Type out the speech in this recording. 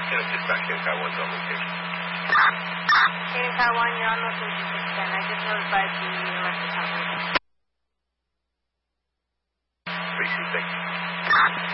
Dispatch, King Taiwan's on location. King Taiwan, you're on location 610. I just notified the electric company. 326.